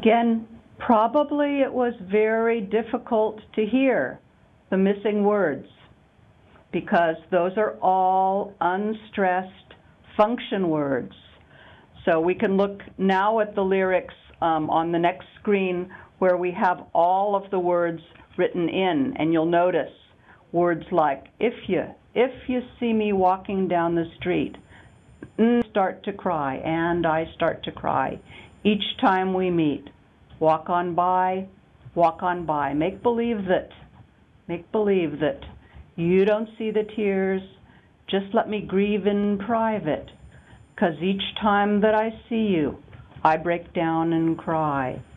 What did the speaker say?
Again, probably it was very difficult to hear the missing words because those are all unstressed function words. So we can look now at the lyrics on the next screen where we have all of the words written in, and you'll notice words like if you see me walking down the street, start to cry, and I start to cry. Each time we meet, walk on by, make believe that you don't see the tears, just let me grieve in private, 'cause each time that I see you, I break down and cry.